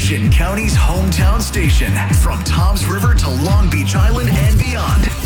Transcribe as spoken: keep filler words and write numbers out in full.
Ocean County's hometown station. From Toms River to Long Beach Island and beyond.